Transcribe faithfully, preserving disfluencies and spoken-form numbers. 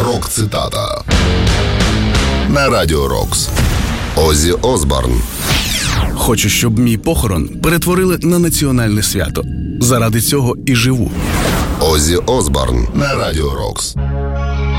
Рок-цитата на Радіо Рокс. Оззі Осборн. Хочу, щоб мій похорон перетворили на національне свято. Заради цього і живу. Оззі Осборн на Радіо Рокс.